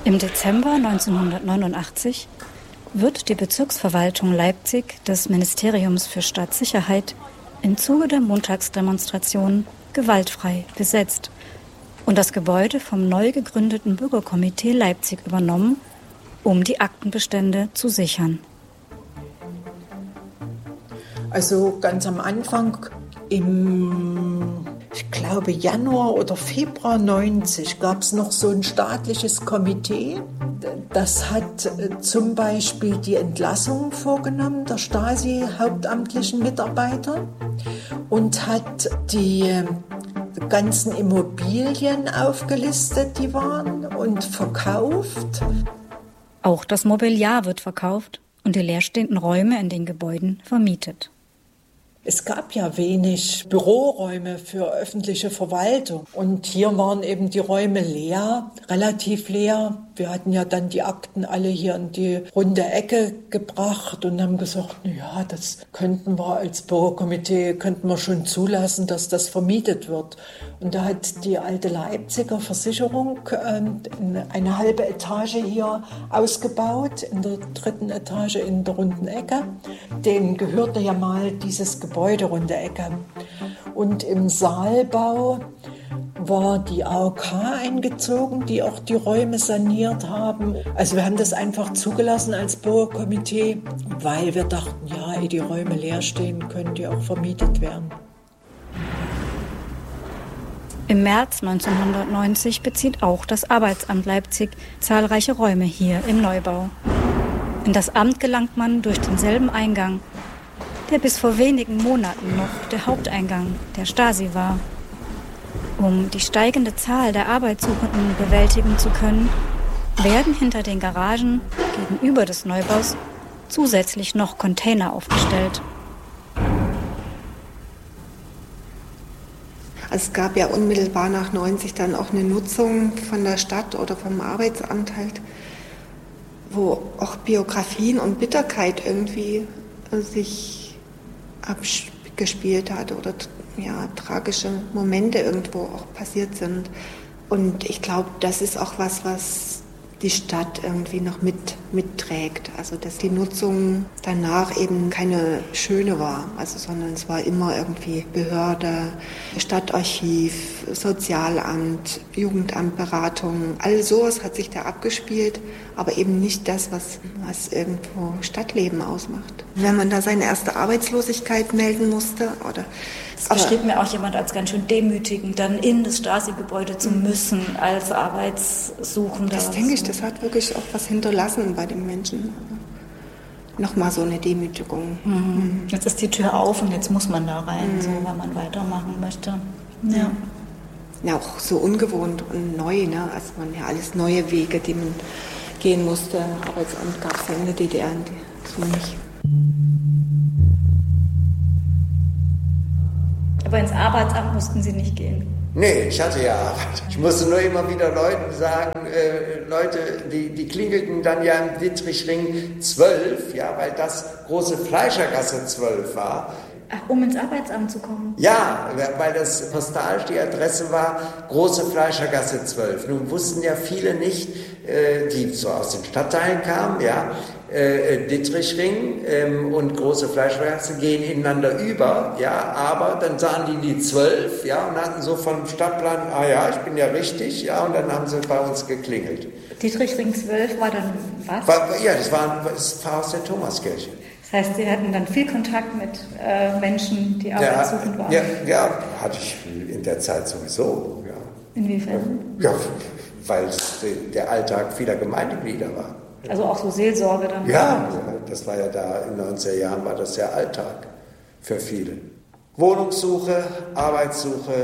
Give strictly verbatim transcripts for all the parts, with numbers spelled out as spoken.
Im Dezember neunzehnhundertneunundachtzig wird die Bezirksverwaltung Leipzig des Ministeriums für Staatssicherheit im Zuge der Montagsdemonstrationen gewaltfrei besetzt und das Gebäude vom neu gegründeten Bürgerkomitee Leipzig übernommen, um die Aktenbestände zu sichern. Also ganz am Anfang, im, ich glaube, Januar oder Februar neunzig, gab es noch so ein staatliches Komitee. Das hat zum Beispiel die Entlassung vorgenommen der Stasi-hauptamtlichen Mitarbeiter und hat die ganzen Immobilien aufgelistet, die waren, und verkauft. Auch das Mobiliar wird verkauft und die leerstehenden Räume in den Gebäuden vermietet. Es gab ja wenig Büroräume für öffentliche Verwaltung und hier waren eben die Räume leer, relativ leer. Wir hatten ja dann die Akten alle hier in die runde Ecke gebracht und haben gesagt, na ja, das könnten wir als Bürgerkomitee, könnten wir schon zulassen, dass das vermietet wird. Und da hat die alte Leipziger Versicherung äh, eine halbe Etage hier ausgebaut, in der dritten Etage in der runden Ecke. Denen gehörte ja mal dieses Gebäude runde Ecke. Und im Saalbau war die A O K eingezogen, die auch die Räume saniert haben. Also wir haben das einfach zugelassen als Bürgerkomitee, weil wir dachten, ja, ehe die Räume leer stehen, können die auch vermietet werden. Im März neunzehnhundertneunzig bezieht auch das Arbeitsamt Leipzig zahlreiche Räume hier im Neubau. In das Amt gelangt man durch denselben Eingang, der bis vor wenigen Monaten noch der Haupteingang der Stasi war. Um die steigende Zahl der Arbeitssuchenden bewältigen zu können, werden hinter den Garagen gegenüber des Neubaus zusätzlich noch Container aufgestellt. Also es gab ja unmittelbar nach neunzig dann auch eine Nutzung von der Stadt oder vom Arbeitsamt halt, wo auch Biografien und Bitterkeit irgendwie sich abgespielt hat oder ja, tragische Momente irgendwo auch passiert sind. Und ich glaube, das ist auch was, was die Stadt irgendwie noch mit, mitträgt. Also dass die Nutzung danach eben keine schöne war, also, sondern es war immer irgendwie Behörde, Stadtarchiv, Sozialamt, Jugendamtberatung. All sowas hat sich da abgespielt, aber eben nicht das, was, was irgendwo Stadtleben ausmacht. Wenn man da seine erste Arbeitslosigkeit melden musste oder das beschrieb mir auch jemand als ganz schön demütigend, dann in das Stasi-Gebäude zu müssen als Arbeitssuchender. Das denke ich, das hat wirklich auch was hinterlassen bei den Menschen. Nochmal so eine Demütigung. Mhm. Jetzt ist die Tür auf und jetzt muss man da rein, mhm. so, wenn man weitermachen möchte. Ja. Ja, auch so ungewohnt und neu, ne? Also man ja alles neue Wege, die man gehen musste. Arbeitsamt gab es ja in der D D R so nicht. Aber ins Arbeitsamt mussten Sie nicht gehen? Nee, ich hatte ja Arbeit. Ich musste nur immer wieder Leuten sagen, äh, Leute, die, die klingelten dann ja im Dietrichring zwölf, ja, weil das große Fleischergasse zwölf war. Ach, um ins Arbeitsamt zu kommen? Ja, weil das postalisch die Adresse war, große Fleischergasse zwölf. Nun wussten ja viele nicht, äh, die so aus den Stadtteilen kamen, ja, äh, Dietrichring ähm, und große Fleischergasse gehen ineinander über, ja, aber dann sahen die die zwölf, ja, und hatten so vom Stadtplan, ah ja, ich bin ja richtig, ja, und dann haben sie bei uns geklingelt. Dietrichring zwölf war dann was? War, ja, das war das Pfarrhaus der Thomaskirche. Das heißt, Sie hatten dann viel Kontakt mit äh, Menschen, die arbeitssuchend waren? Ja, ja, hatte ich in der Zeit sowieso. Ja. Inwiefern? Ja, weil es der Alltag vieler Gemeindeglieder war. Also auch so Seelsorge dann? Ja, das war ja da in den neunziger Jahren war das der Alltag für viele. Wohnungssuche, Arbeitssuche.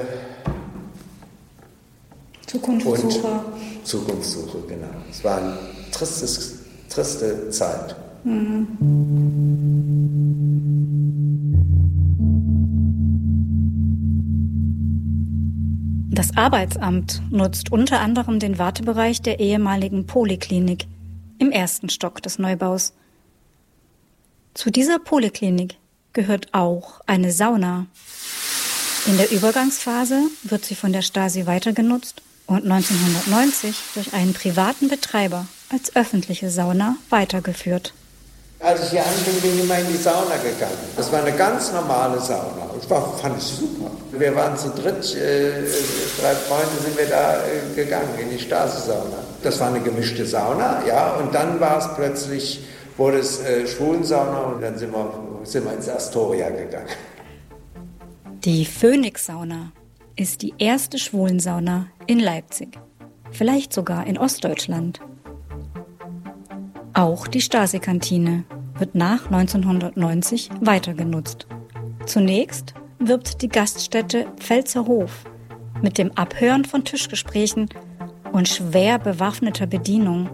Zukunftssuche. Und Zukunftssuche, genau. Es war eine tristes, triste Zeit. Mhm. Das Arbeitsamt nutzt unter anderem den Wartebereich der ehemaligen Poliklinik im ersten Stock des Neubaus. Zu dieser Poliklinik gehört auch eine Sauna. In der Übergangsphase wird sie von der Stasi weiter genutzt und neunzehnhundertneunzig durch einen privaten Betreiber als öffentliche Sauna weitergeführt. Als ich hier anfing, bin ich immer in die Sauna gegangen. Das war eine ganz normale Sauna. Das war, fand ich super. Wir waren zu dritt, äh, drei Freunde sind wir da äh, gegangen in die Stasi-Sauna. Das war eine gemischte Sauna, ja, und dann war es plötzlich, wurde es äh, Schwulensauna und dann sind wir, sind wir ins Astoria gegangen. Die Phoenix-Sauna ist die erste Schwulensauna in Leipzig, vielleicht sogar in Ostdeutschland. Auch die Stasi-Kantine wird nach neunzehnhundertneunzig weiter genutzt. Zunächst wirbt die Gaststätte Pfälzer Hof mit dem Abhören von Tischgesprächen und schwer bewaffneter Bedienung.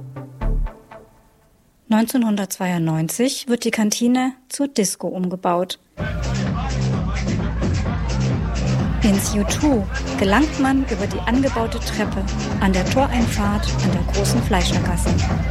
neunzehnhundertzweiundneunzig wird die Kantine zur Disco umgebaut. Ins U zwei gelangt man über die angebaute Treppe an der Toreinfahrt an der Großen Fleischergasse.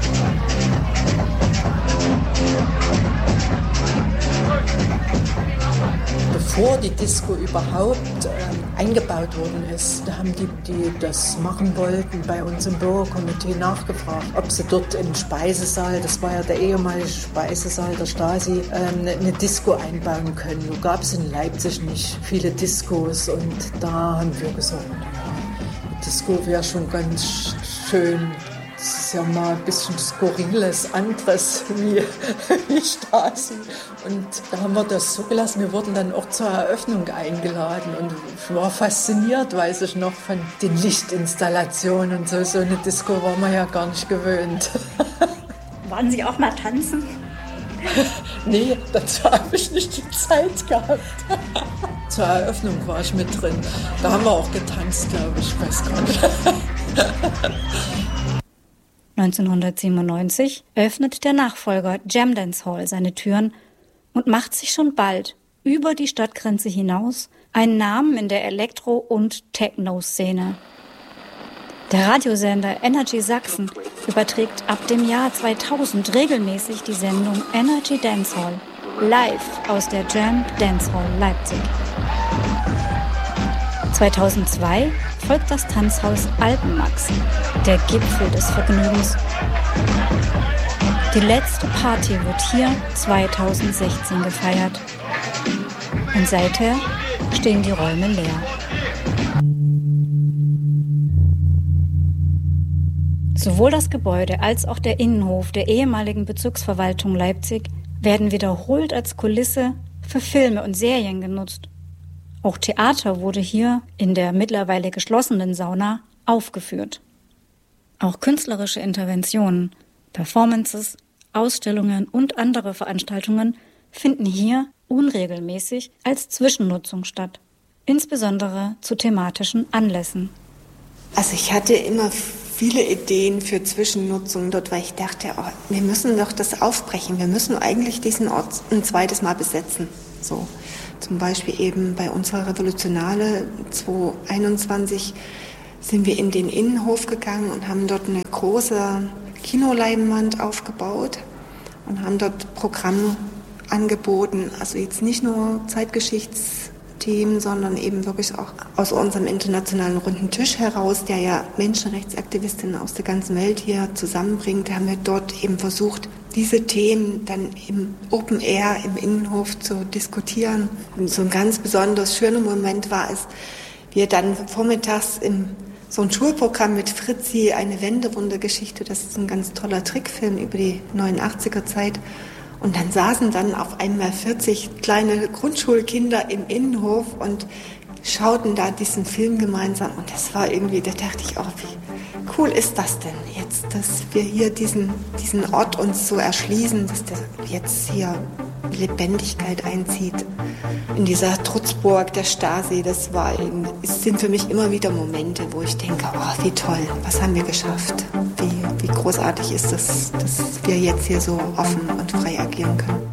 Bevor die Disco überhaupt äh, eingebaut worden ist, da haben die, die das machen wollten, bei uns im Bürgerkomitee nachgefragt, ob sie dort im Speisesaal, das war ja der ehemalige Speisesaal der Stasi, äh, eine Disco einbauen können. Nun gab es in Leipzig nicht viele Discos und da haben wir gesagt, ja, die Disco wäre schon ganz schön. Das ist ja mal ein bisschen Skurriles, anderes wie, wie Stasi. Und da haben wir das so gelassen. Wir wurden dann auch zur Eröffnung eingeladen. Und ich war fasziniert, weiß ich noch, von den Lichtinstallationen und so. So eine Disco war man ja gar nicht gewöhnt. Wollen Sie auch mal tanzen? Nee, dazu habe ich nicht die Zeit gehabt. Zur Eröffnung war ich mit drin. Da haben wir auch getanzt, glaube ich. Ich weiß gar nicht. neunzehnhundertsiebenundneunzig öffnet der Nachfolger Jam Dance Hall seine Türen und macht sich schon bald über die Stadtgrenze hinaus einen Namen in der Elektro- und Techno-Szene. Der Radiosender Energy Sachsen überträgt ab dem Jahr zweitausend regelmäßig die Sendung Energy Dance Hall live aus der Jam Dance Hall Leipzig. zweitausendzwei folgt das Tanzhaus Alpenmax, der Gipfel des Vergnügens. Die letzte Party wird hier zweitausendsechzehn gefeiert. Und seither stehen die Räume leer. Sowohl das Gebäude als auch der Innenhof der ehemaligen Bezirksverwaltung Leipzig werden wiederholt als Kulisse für Filme und Serien genutzt. Auch Theater wurde hier in der mittlerweile geschlossenen Sauna aufgeführt. Auch künstlerische Interventionen, Performances, Ausstellungen und andere Veranstaltungen finden hier unregelmäßig als Zwischennutzung statt, insbesondere zu thematischen Anlässen. Also ich hatte immer viele Ideen für Zwischennutzung dort, weil ich dachte, oh, wir müssen doch das aufbrechen, wir müssen eigentlich diesen Ort ein zweites Mal besetzen. So. Zum Beispiel eben bei unserer Revolutionale zweitausendeinundzwanzig sind wir in den Innenhof gegangen und haben dort eine große Kinoleinwand aufgebaut und haben dort Programm angeboten. Also jetzt nicht nur Zeitgeschichtsthemen, sondern eben wirklich auch aus unserem internationalen runden Tisch heraus, der ja Menschenrechtsaktivistinnen aus der ganzen Welt hier zusammenbringt, haben wir dort eben versucht, diese Themen dann im Open Air, im Innenhof zu diskutieren. Und so ein ganz besonders schöner Moment war es, wir dann vormittags im so ein Schulprogramm mit Fritzi, eine Wendewundergeschichte, das ist ein ganz toller Trickfilm über die neunundachtziger Zeit. Und dann saßen dann auf einmal vierzig kleine Grundschulkinder im Innenhof und schauten da diesen Film gemeinsam. Und das war irgendwie, da dachte ich auch, wie cool ist das denn jetzt, dass wir hier diesen, diesen Ort uns so erschließen, dass der jetzt hier Lebendigkeit einzieht. In dieser Trutzburg der Stasi, das war eben, es sind für mich immer wieder Momente, wo ich denke, oh, wie toll, was haben wir geschafft? Wie, wie großartig ist das, dass wir jetzt hier so offen und frei agieren können.